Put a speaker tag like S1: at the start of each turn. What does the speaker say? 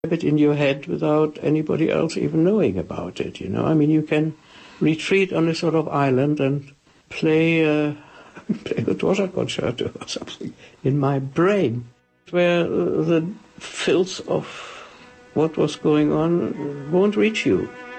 S1: it in your head without anybody else even knowing about it, you know. I mean, you can retreat on a sort of island and play the Dvorak concerto or something in my brain, where the filth of what was going on won't reach you.